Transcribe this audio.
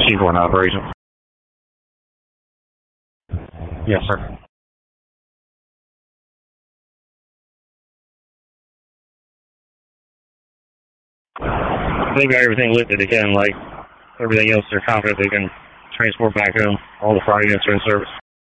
Chief 1 operation. Yes, sir. They've got everything lifted again, like everything else. They're confident they can transport back home all the Friday units are in service.